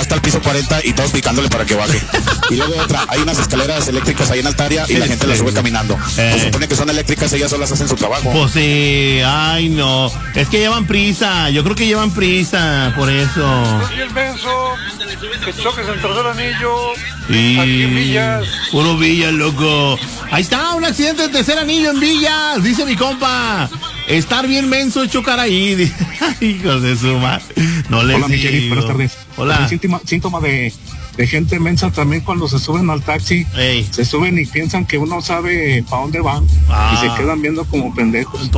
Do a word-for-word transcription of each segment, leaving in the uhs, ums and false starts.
hasta el piso cuarenta y todos picándole para que baje. Y luego otra, hay unas escaleras eléctricas ahí en Altaria y la gente las sube caminando. Eh. Se supone que son eléctricas, ellas solas hacen su trabajo. Pues sí, ay no, es que llevan prisa, yo creo que llevan prisa, por eso. Y el menso, que choques el tercer anillo, y... aquí en Villas. Puro Villas, loco. Ahí está, un accidente de tercer anillo en Villas, dice mi compa. Estar bien menso es chocar ahí. Hijos de su madre. No les Hola, digo. Michelle, buenas tardes. Hola. Síntoma, síntoma de, de gente mensa también cuando se suben al taxi. Ey. Se suben y piensan que uno sabe para dónde van. Ah. Y se quedan viendo como pendejos.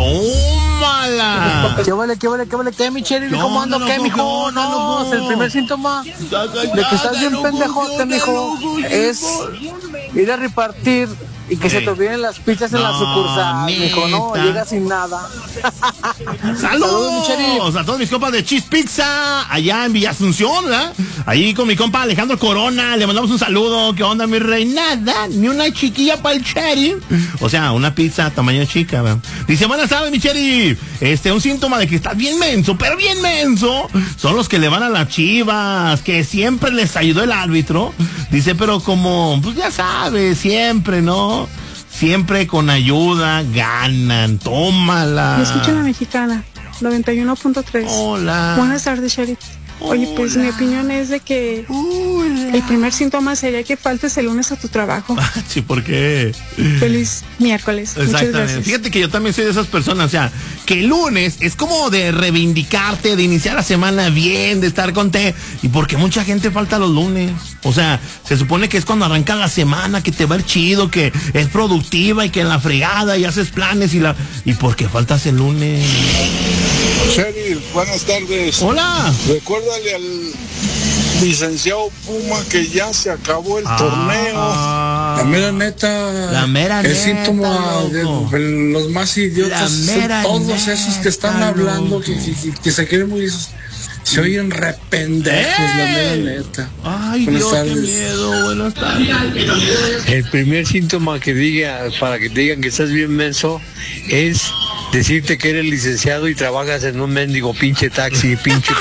¡Tómala! ¿Qué vale, qué vale, qué vale, qué, Michelle? ¿Cómo ando, qué, mijo? No, no, el primer síntoma de que estás bien pendejote, mijo, es ir a repartir y que Ey. se te olviden las pizzas no, en la sucursal, mijo, no, llega sin nada. ¡Saludos! ¡Saludos a todos mis compas de Cheese Pizza, allá en Villa Asunción, ¿verdad? Ahí con mi compa Alejandro Corona, le mandamos un saludo. ¿Qué onda, mi rey? Nada, ni una chiquilla para el sheriff. O sea, una pizza tamaño chica, ¿verdad? Dice, buenas tardes, mi sheriff. Este, un síntoma de que estás bien menso, pero bien menso, son los que le van a las Chivas, que siempre les ayudó el árbitro. Dice, pero como, pues ya sabes, siempre, ¿no? Siempre con ayuda ganan. Tómala. Me escucha la mexicana, noventa y uno punto tres. Hola. Buenas tardes, Sheriff. Oye, pues Hola. mi opinión es de que Hola. el primer síntoma sería que faltes el lunes a tu trabajo. Sí, ¿por qué? Feliz miércoles. Exactamente. Muchas gracias. Fíjate que yo también soy de esas personas, o sea, que el lunes es como de reivindicarte, de iniciar la semana bien, de estar contento. Y porque mucha gente falta los lunes. O sea, se supone que es cuando arranca la semana, que te va a ir chido, que es productiva y que en la fregada y haces planes y la... ¿Y por qué faltas el lunes? Sheriff, buenas tardes. Hola. Recuérdale al licenciado Puma que ya se acabó el ah, torneo. La mera neta. La mera el neta. El síntoma de, de los más idiotas son todos neta, esos que están hablando, que, que, que se quieren muy... Se oyen rependejos, ¡Eh! La mera neta. Ay, buenas Dios, tardes. Qué miedo, buenas tardes. El primer síntoma que diga, para que te digan que estás bien menso, es decirte que eres licenciado y trabajas en un mendigo pinche taxi, pinche...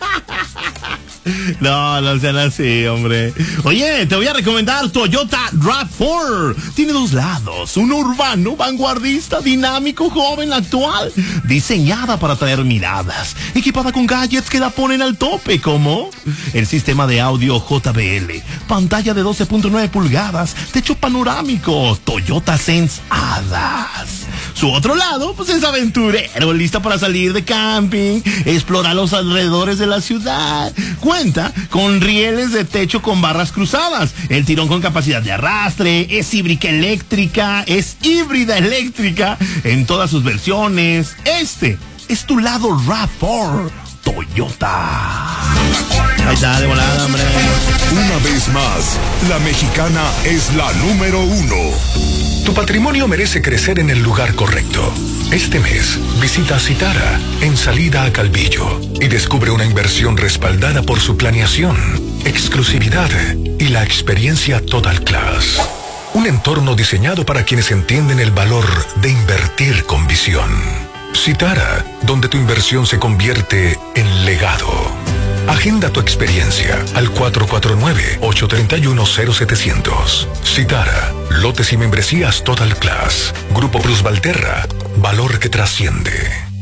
No, no sean así, hombre. Oye, te voy a recomendar Toyota RAV cuatro. Tiene dos lados, uno urbano, vanguardista, dinámico, joven, actual, diseñada para atraer miradas, equipada con gadgets que la ponen al tope, como el sistema de audio J B L, pantalla de doce punto nueve pulgadas, techo panorámico, Toyota Sense A D A S. Su otro lado, pues es aventurero, lista para salir de camping, explorar los alrededores de la ciudad. Cuenta con rieles de techo con barras cruzadas, el tirón con capacidad de arrastre, es híbrida eléctrica, es híbrida eléctrica en todas sus versiones. Este es tu lado RAV cuatro Toyota. Ahí está, de volada, hombre. Una vez más, la mexicana es la número uno. Tu patrimonio merece crecer en el lugar correcto. Este mes, visita Citara, en salida a Calvillo, y descubre una inversión respaldada por su planeación, exclusividad y la experiencia Total Class. Un entorno diseñado para quienes entienden el valor de invertir con visión. Citara, donde tu inversión se convierte en legado. Agenda tu experiencia al cuatro cuatro nueve, ocho tres uno, cero siete cero cero. Citara, lotes y membresías Total Class. Grupo Plus Valterra, valor que trasciende.